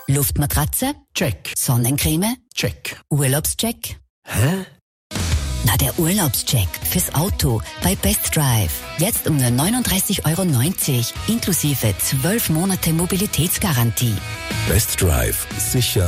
Luftmatratze? Check. Sonnencreme? Check. Urlaubscheck? Hä? Na, der Urlaubscheck fürs Auto bei Best Drive. Jetzt um nur 39,90 € inklusive 12 Monate Mobilitätsgarantie. Best Drive. Sicher